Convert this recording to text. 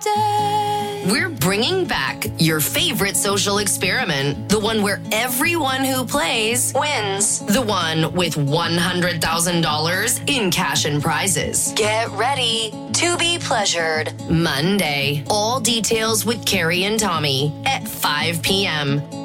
day. We're bringing back your favorite social experiment. The one where everyone who plays wins. The one with $100,000 in cash and prizes. Get ready to be pleasured. Monday. All details with Carrie and Tommy at 5 p.m.